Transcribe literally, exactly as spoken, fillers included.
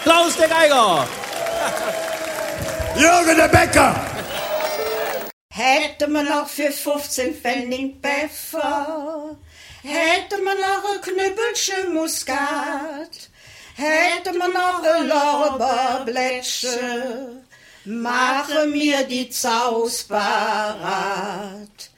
Klaus der Geiger. Jürgen der Bäcker. Hätte man noch für fünfzehn Pfennig Pfeffer, hätte man noch ein Knüppelchen Muskat, hätte man noch ein Lorbeerblättchen, mache mir die Zaus parat.